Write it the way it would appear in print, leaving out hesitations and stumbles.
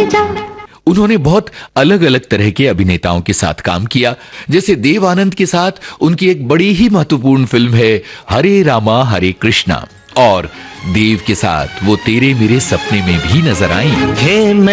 जा। उन्होंने बहुत अलग अलग तरह के अभिनेताओं के साथ काम किया, जैसे देव आनंद के साथ उनकी एक बड़ी ही महत्वपूर्ण फिल्म है हरे रामा हरे कृष्णा, और देव के साथ वो तेरे मेरे सपने में भी नजर आई।